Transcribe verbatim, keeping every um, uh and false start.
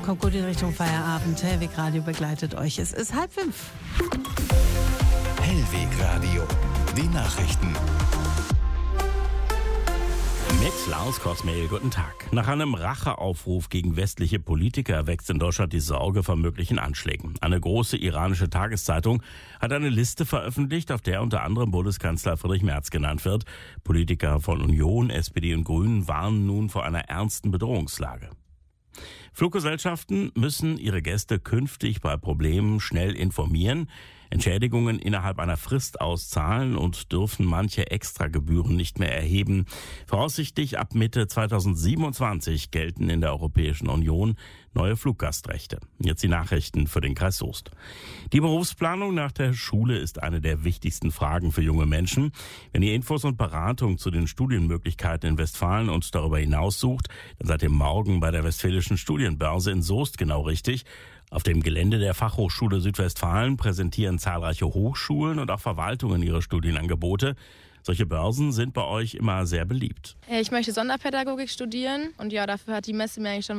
kommt gut in Richtung Feierabend. Hellweg Radio begleitet euch. Es ist halb fünf. Hellweg Radio, die Nachrichten. Mit Lars Kosmehl, guten Tag. Nach einem Racheaufruf gegen westliche Politiker wächst in Deutschland die Sorge vor möglichen Anschlägen. Eine große iranische Tageszeitung hat eine Liste veröffentlicht, auf der unter anderem Bundeskanzler Friedrich Merz genannt wird. Politiker von Union, S P D und Grünen warnen nun vor einer ernsten Bedrohungslage. Fluggesellschaften müssen ihre Gäste künftig bei Problemen schnell informieren, Entschädigungen innerhalb einer Frist auszahlen und dürfen manche Extragebühren nicht mehr erheben. Voraussichtlich ab Mitte zweitausendsiebenundzwanzig gelten in der Europäischen Union neue Fluggastrechte. Jetzt die Nachrichten für den Kreis Soest. Die Berufsplanung nach der Schule ist eine der wichtigsten Fragen für junge Menschen. Wenn ihr Infos und Beratung zu den Studienmöglichkeiten in Westfalen und darüber hinaus sucht, dann seid ihr morgen bei der Westfälischen Studienbörse in Soest genau richtig. Auf dem Gelände der Fachhochschule Südwestfalen präsentieren zahlreiche Hochschulen und auch Verwaltungen ihre Studienangebote. Solche Börsen sind bei euch immer sehr beliebt. Ich möchte Sonderpädagogik studieren und ja, dafür hat die Messe mir eigentlich schon